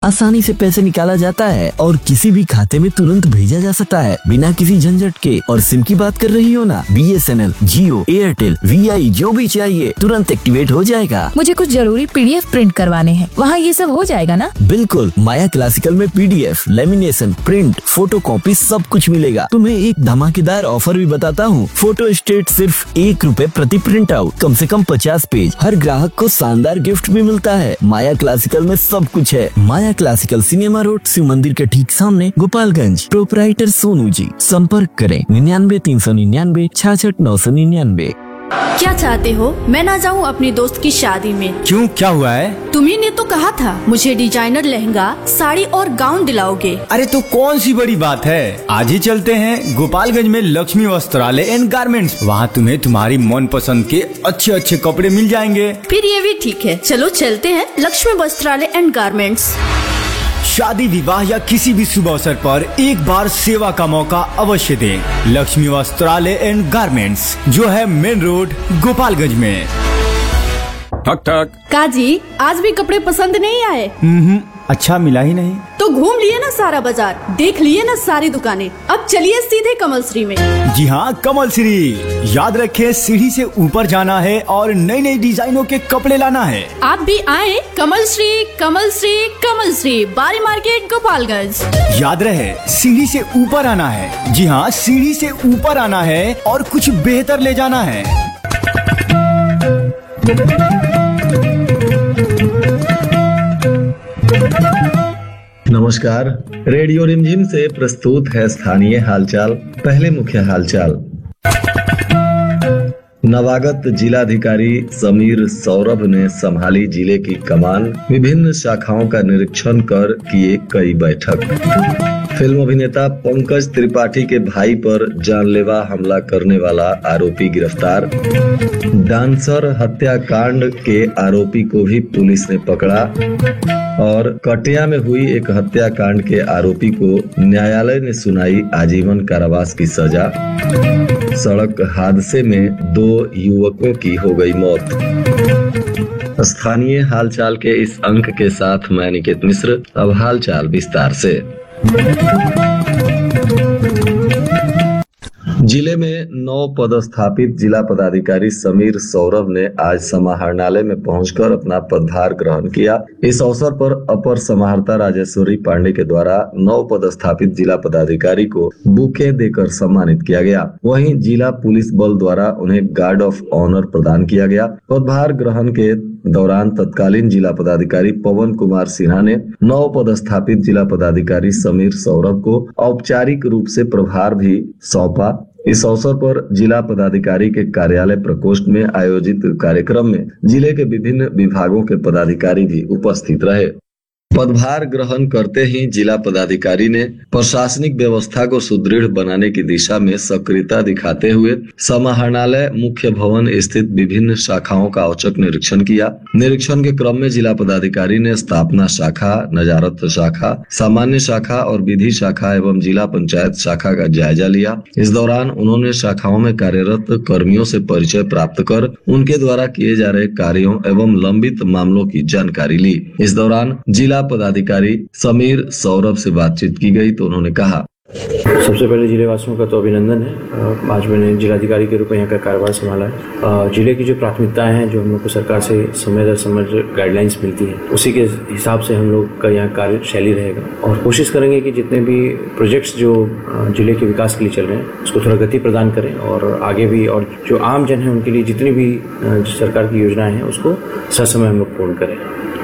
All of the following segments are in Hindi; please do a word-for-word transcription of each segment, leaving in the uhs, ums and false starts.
आसानी से पैसे निकाला जाता है और किसी भी खाते में तुरंत भेजा जा सकता है बिना किसी झंझट के। और सिम की बात कर रही हो ना, B S N L, Jio, Airtel, we आई जो भी चाहिए तुरंत एक्टिवेट हो जाएगा। मुझे कुछ जरूरी पी डी एफ प्रिंट करवाने हैं, वहाँ ये सब हो जाएगा ना? बिल्कुल, माया क्लासिकल में P D F, lamination, print, photo copy सब कुछ मिलेगा। तुम्हें एक धमाकेदार ऑफर भी बताता हूँ, फोटो स्टेट सिर्फ एक रुपए प्रति प्रिंट आउट, कम से कम पचास पेज। हर ग्राहक को शानदार गिफ्ट भी मिलता है। माया क्लासिकल में सब कुछ है। माया क्लासिकल, सिनेमा रोड, शिव मंदिर के ठीक सामने, गोपालगंज। प्रोपराइटर सोनू जी। संपर्क करें निन्यानवे तीन सौ निन्यानवे छाछठ नौ सौ निन्यानवे। क्या चाहते हो मैं ना जाऊँ अपनी दोस्त की शादी में? क्यों, क्या हुआ है? तुम्ही ने तो कहा था मुझे डिजाइनर लहंगा, साड़ी और गाउन दिलाओगे। अरे तो कौन सी बड़ी बात है, आज ही चलते हैं गोपालगंज में लक्ष्मी वस्त्रालय एंड गारमेंट्स। वहाँ तुम्हें तुम्हारी मन पसंद के अच्छे अच्छे कपड़े मिल जाएंगे। फिर ये भी ठीक है, चलो चलते हैं लक्ष्मी वस्त्रालय एंड गारमेंट्स। शादी, विवाह या किसी भी शुभ अवसर पर एक बार सेवा का मौका अवश्य दें। लक्ष्मी वस्त्रालय एंड गारमेंट्स, जो है मेन रोड गोपालगंज में। ठक ठक। काजी, आज भी कपड़े पसंद नहीं आए? हम्म, अच्छा मिला ही नहीं। तो घूम लिए ना सारा बाजार, देख लिए ना सारी दुकानें, अब चलिए सीधे कमल श्री में। जी हाँ, कमल श्री। याद रखें, सीढ़ी से ऊपर जाना है और नई नई डिजाइनों के कपड़े लाना है। आप भी आए कमल श्री, कमल श्री, कमल श्री, बारी मार्केट, गोपालगंज। याद रहे, सीढ़ी से ऊपर आना है। जी हाँ, सीढ़ी से ऊपर आना है और कुछ बेहतर ले जाना है। नमस्कार, रेडियो रिमझिम से प्रस्तुत है स्थानीय हालचाल। पहले मुख्य हालचाल। नवागत जिलाधिकारी समीर सौरभ ने संभाली जिले की कमान, विभिन्न शाखाओं का निरीक्षण कर किए कई बैठक। फिल्म अभिनेता पंकज त्रिपाठी के भाई पर जानलेवा हमला करने वाला आरोपी गिरफ्तार। डांसर हत्याकांड के आरोपी को भी पुलिस ने पकड़ा। और कटिया में हुई एक हत्याकांड के आरोपी को न्यायालय ने सुनाई आजीवन कारावास की सजा। सड़क हादसे में दो युवकों की हो गई मौत। स्थानीय हालचाल के इस अंक के साथ मैं निकेत मिश्र। अब हालचाल विस्तार से। जिले में नौ पदस्थापित जिला पदाधिकारी समीर सौरभ ने आज समाहरणालय में पहुंचकर अपना पदभार ग्रहण किया। इस अवसर पर अपर समाहर्ता राजेश्वरी पांडे के द्वारा नौ पदस्थापित जिला पदाधिकारी को बुके देकर सम्मानित किया गया। वहीं जिला पुलिस बल द्वारा उन्हें गार्ड ऑफ ऑनर प्रदान किया गया। पदभार ग्रहण के दौरान तत्कालीन जिला पदाधिकारी पवन कुमार सिन्हा ने नौ पदस्थापित जिला पदाधिकारी समीर सौरभ को औपचारिक रूप से प्रभार भी सौंपा। इस अवसर पर जिला पदाधिकारी के कार्यालय प्रकोष्ठ में आयोजित कार्यक्रम में जिले के विभिन्न विभागों के पदाधिकारी भी उपस्थित रहे। पदभार ग्रहण करते ही जिला पदाधिकारी ने प्रशासनिक व्यवस्था को सुदृढ़ बनाने की दिशा में सक्रियता दिखाते हुए समाहरणालय मुख्य भवन स्थित विभिन्न शाखाओं का औचक निरीक्षण किया। निरीक्षण के क्रम में जिला पदाधिकारी ने स्थापना शाखा, नजारत शाखा, सामान्य शाखा और विधि शाखा एवं जिला पंचायत शाखा का जायजा लिया। इस दौरान उन्होंने शाखाओं में कार्यरत कर्मियों से परिचय प्राप्त कर उनके द्वारा किए जा रहे कार्यों एवं लंबित मामलों की जानकारी ली। इस दौरान जिला पदाधिकारी समीर सौरभ से बातचीत की गई तो उन्होंने कहा, सबसे पहले जिले वासियों का तो अभिनंदन है। आज मैंने जिलाधिकारी के रूप में यहाँ का कार्यभार संभाला है। जिले की जो प्राथमिकताएं हैं, जो हम लोग को सरकार से समय दर समय गाइडलाइंस मिलती है, उसी के हिसाब से हम लोग का यहाँ कार्यशैली रहेगा और कोशिश करेंगे कि जितने भी प्रोजेक्ट्स जो जिले के विकास के लिए चल रहे हैं उसको थोड़ा गति प्रदान करें और आगे भी, और जो आम जन है उनके लिए जितनी भी सरकार की योजनाएं हैं उसको ससमय हम लोग पूर्ण करें।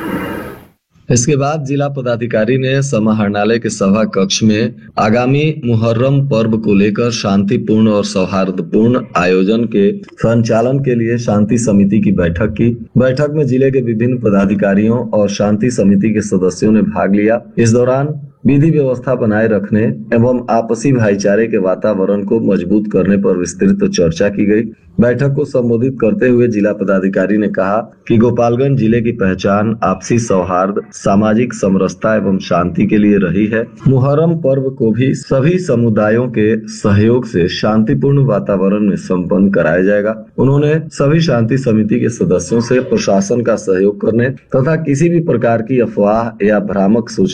इसके बाद जिला पदाधिकारी ने समाहरणालय के सभा कक्ष में आगामी मुहर्रम पर्व को लेकर शांतिपूर्ण और सौहार्दपूर्ण आयोजन के संचालन के लिए शांति समिति की बैठक की। बैठक में जिले के विभिन्न पदाधिकारियों और शांति समिति के सदस्यों ने भाग लिया। इस दौरान विधि व्यवस्था बनाए रखने एवं आपसी भाईचारे के वातावरण को मजबूत करने पर विस्तृत चर्चा की गई। बैठक को संबोधित करते हुए जिला पदाधिकारी ने कहा कि गोपालगंज जिले की पहचान आपसी सौहार्द, सामाजिक समरसता एवं शांति के लिए रही है। मुहर्रम पर्व को भी सभी समुदायों के सहयोग से शांतिपूर्ण वातावरण में संपन्न कराया जाएगा। उन्होंने सभी शांति समिति के सदस्यों से प्रशासन का सहयोग करने तथा किसी भी प्रकार की अफवाह या भ्रामक सूचना